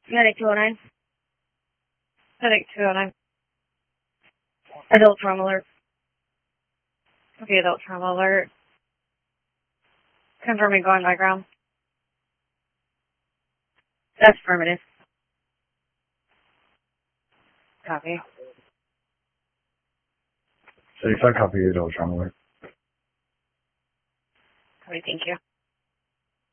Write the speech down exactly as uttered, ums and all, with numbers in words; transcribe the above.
Medic two oh nine. Medic two oh nine. Adult trauma alert. Okay, adult trauma alert. Confirming going by ground. That's affirmative. Copy. thirty-five, copy, adult trauma alert.